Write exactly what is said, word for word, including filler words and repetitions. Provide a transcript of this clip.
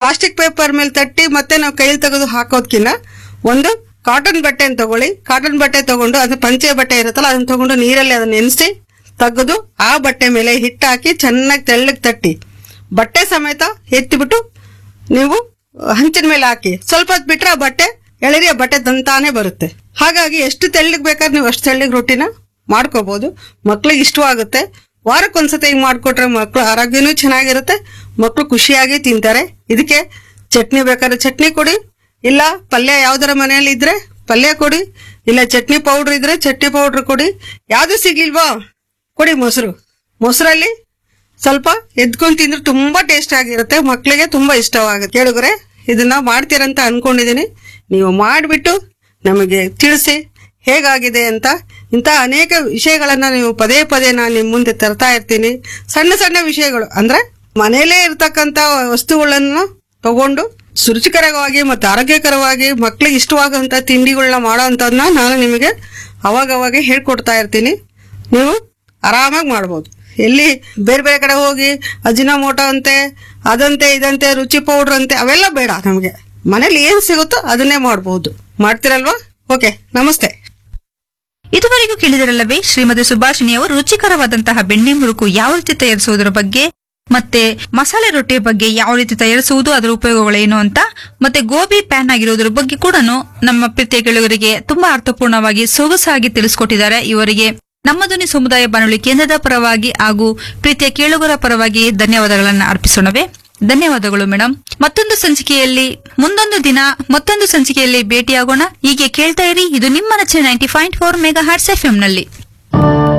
Plastic paper ಮೇಲೆ ತಟ್ಟಿ ಮತ್ತೆ ನಾವು ಕೈಲಿ ತೆಗೆದು ಹಾಕೋದ್ಕಿನ್ನ ಒಂದು ಕಾಟನ್ ಬಟ್ಟೆನ ತಗೊಳ್ಳಿ. ಕಾಟನ್ ಬಟ್ಟೆ ತಗೊಂಡು ಅದು ಪಂಚೆ ಬಟ್ಟೆ ಇರುತ್ತಲ್ಲ ಅದನ್ನ ತಗೊಂಡು ನೀರಲ್ಲಿ ಅದನ್ನ ನೆನೆಸಿ ತೆಗೆದು ಆ ಬಟ್ಟೆ ಮೇಲೆ ಹಿಟ್ಟು ಹಾಕಿ ಚೆನ್ನಾಗಿ ತೆಳ್ಳಗೆ ತಟ್ಟಿ ಬಟ್ಟೆ ಸಮೇತ ಎತ್ತಿಬಿಟ್ಟು ನೀವು ಹಂಚಿನ ಮೇಲೆ ಹಾಕಿ ಸ್ವಲ್ಪ ಹೊತ್ತು ಬಿಟ್ರೆ ಆ ಬಟ್ಟೆ ಎಳೆರಿ ಆ ಬಟ್ಟೆ ತಂತಾನೆ ಬರುತ್ತೆ. ಹಾಗಾಗಿ ಎಷ್ಟು ತೆಳ್ಳಗೆ ಬೇಕಾದ್ರೆ ನೀವು ಅಷ್ಟು ತೆಳ್ಳಗೆ ರೊಟ್ಟಿನ ಮಾಡ್ಕೋಬಹುದು. ಮಕ್ಳಿಗೆ ಇಷ್ಟವಾಗುತ್ತೆ. ವಾರಕ್ಕೊಂದ್ಸತಿ ಹಿಂಗ್ ಮಾಡ್ಕೊಟ್ರೆ ಮಕ್ಳು ಆರೋಗ್ಯನೂ ಚೆನ್ನಾಗಿರುತ್ತೆ, ಮಕ್ಳು ಖುಷಿಯಾಗಿ ತಿಂತಾರೆ. ಇದಕ್ಕೆ ಚಟ್ನಿ ಬೇಕಾದ್ರೆ ಚಟ್ನಿ ಕೊಡಿ, ಇಲ್ಲ ಪಲ್ಯ ಯಾವ್ದಾರ ಮನೆಯಲ್ಲಿ ಇದ್ರೆ ಪಲ್ಯ ಕೊಡಿ, ಇಲ್ಲ ಚಟ್ನಿ ಪೌಡರ್ ಇದ್ರೆ ಚಟ್ನಿ ಪೌಡರ್ ಕೊಡಿ. ಯಾವ್ದು ಸಿಗ್ಲಿಲ್ವಾ ಕೊಡಿ ಮೊಸರು. ಮೊಸರಲ್ಲಿ ಸ್ವಲ್ಪ ಎದ್ಕೊಂಡ್ ತಿಂದ್ರೆ ತುಂಬಾ ಟೇಸ್ಟ್ ಆಗಿರುತ್ತೆ, ಮಕ್ಳಿಗೆ ತುಂಬಾ ಇಷ್ಟವಾಗುತ್ತೆ. ಕೇಳಿದ್ರೆ ಇದನ್ನ ಮಾಡ್ತೀರಂತ ಅನ್ಕೊಂಡಿದೀನಿ. ನೀವು ಮಾಡಿಬಿಟ್ಟು ನಮಗೆ ತಿಳಿಸಿ ಹೇಗಾಗಿದೆ ಅಂತ. ಇಂಥ ಅನೇಕ ವಿಷಯಗಳನ್ನ ನೀವು ಪದೇ ಪದೇ ನಾನು ನಿಮ್ ಮುಂದೆ ತರ್ತಾ ಇರ್ತೀನಿ. ಸಣ್ಣ ಸಣ್ಣ ವಿಷಯಗಳು ಅಂದ್ರೆ ಮನೆಯಲ್ಲೇ ಇರ್ತಕ್ಕಂತ ವಸ್ತುಗಳನ್ನ ತಗೊಂಡು ಸುರುಚಿಕರವಾಗಿ ಮತ್ತು ಆರೋಗ್ಯಕರವಾಗಿ ಮಕ್ಳಿಗೆ ಇಷ್ಟವಾಗುವಂತ ತಿಂಡಿಗಳನ್ನ ಮಾಡೋ ಅಂತದನ್ನ ನಾನು ನಿಮಗೆ ಅವಾಗವಾಗ ಹೇಳ್ಕೊಡ್ತಾ ಇರ್ತೀನಿ. ನೀವು ಆರಾಮಾಗಿ ಮಾಡ್ಬೋದು. ಎಲ್ಲಿ ಬೇರೆ ಬೇರೆ ಕಡೆ ಹೋಗಿ ಅಜಿನೋಮೋಟೋ ಅಂತೆ ಅದಂತೆ ಇದಂತೆ ರುಚಿ ಪೌಡರ್ ಅಂತೆ ಅವೆಲ್ಲ ಬೇಡ. ನಮಗೆ ಮನೇಲಿ ಏನ್ ಸಿಗುತ್ತೋ ಅದನ್ನೇ ಮಾಡಬಹುದು. ಮಾಡ್ತೀರಲ್ವಾ? ಓಕೆ, ನಮಸ್ತೆ. ಇದುವರೆಗೂ ಕೇಳಿದರಲ್ಲವೇ ಶ್ರೀಮತಿ ಸುಭಾಷಿಣಿ ಅವರು ರುಚಿಕರವಾದಂತಹ ಬೆಣ್ಣೆ ಮುರುಕು ಯಾವ ರೀತಿ ತಯಾರಿಸುವುದರ ಬಗ್ಗೆ, ಮತ್ತೆ ಮಸಾಲೆ ರೊಟ್ಟಿಯ ಬಗ್ಗೆ ಯಾವ ರೀತಿ ತಯಾರಿಸುವುದು, ಅದರ ಉಪಯೋಗಗಳೇನು ಅಂತ, ಮತ್ತೆ ಗೋಬಿ ಪ್ಯಾನ್ ಆಗಿರುವುದರ ಬಗ್ಗೆ ಕೂಡ ನಮ್ಮ ಪ್ರೀತಿಯ ಕೇಳುಗರಿಗೆ ತುಂಬಾ ಅರ್ಥಪೂರ್ಣವಾಗಿ ಸೊಗಸಾಗಿ ತಿಳಿಸಿಕೊಟ್ಟಿದ್ದಾರೆ. ಇವರಿಗೆ ನಮ್ಮ ಧ್ವನಿ ಸಮುದಾಯ ಬಾನುಲಿ ಕೇಂದ್ರದ ಪರವಾಗಿ ಹಾಗೂ ಪ್ರೀತಿಯ ಕೇಳುಗರ ಪರವಾಗಿ ಧನ್ಯವಾದಗಳನ್ನು ಅರ್ಪಿಸೋಣವೇ. ಧನ್ಯವಾದಗಳು ಮೇಡಮ್. ಮತ್ತೊಂದು ಸಂಚಿಕೆಯಲ್ಲಿ ಮುಂದೊಂದು ದಿನ ಮತ್ತೊಂದು ಸಂಚಿಕೆಯಲ್ಲಿ ಭೇಟಿಯಾಗೋಣ. ಹೀಗೆ ಕೇಳ್ತಾ ಇರಿ. ಇದು ನಿಮ್ಮ ನೆಚ್ಚಿನ ninety point four mega hertz FM ನಲ್ಲಿ.